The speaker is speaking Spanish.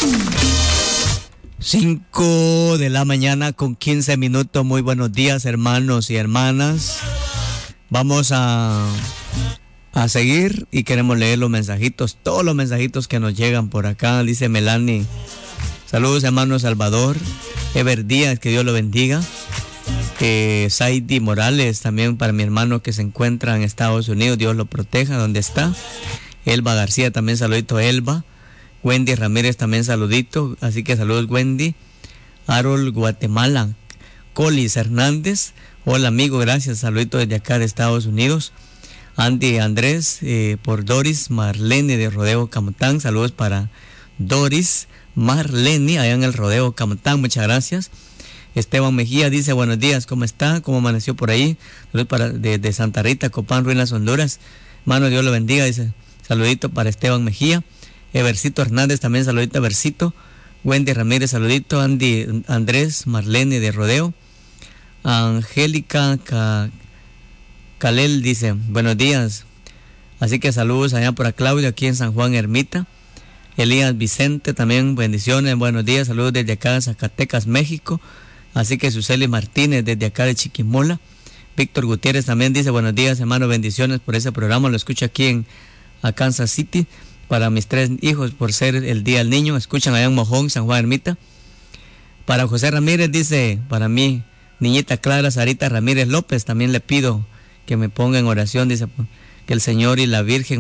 5 de la mañana con 15 minutos. Muy buenos días, hermanos y hermanas. Vamos a seguir y queremos leer los mensajitos, todos los mensajitos que nos llegan por acá. Dice Melanie: saludos, hermano Salvador. Ever Díaz, que Dios lo bendiga. Saidi Morales, también para mi hermano que se encuentra en Estados Unidos, Dios lo proteja donde está. Elba García, también saludito Elba. Wendy Ramírez, también saludito, así que saludos Wendy. Harold Guatemala. Colis Hernández, hola amigo, gracias, saludito desde acá de Estados Unidos. Andy Andrés, por Doris Marlene de Rodeo Camotán, saludos para Doris Marlene allá en el Rodeo Camotán, muchas gracias. Esteban Mejía dice: buenos días, ¿cómo está? ¿Cómo amaneció por ahí? Saludos de Santa Rita, Copán, Ruinas, Honduras. Hermano, Dios lo bendiga, dice. Saludito para Esteban Mejía. Eversito Hernández, también saludito a Eversito. Wendy Ramírez, saludito. Andy Andrés Marlene de Rodeo. Angélica Calel dice: buenos días. Así que saludos allá para Claudio, aquí en San Juan Ermita. Elías Vicente, también bendiciones, buenos días, saludos desde acá de Zacatecas, México. Así que Suseli Martínez desde acá de Chiquimola. Víctor Gutiérrez también dice: buenos días, hermano, bendiciones por ese programa, lo escucho aquí a Kansas City. Para mis 3 hijos, por ser el Día del Niño, escuchan allá en Mojón, San Juan Ermita. Para José Ramírez dice: para mí, niñita Clara Sarita Ramírez López, también le pido que me ponga en oración, dice, que el Señor y la Virgen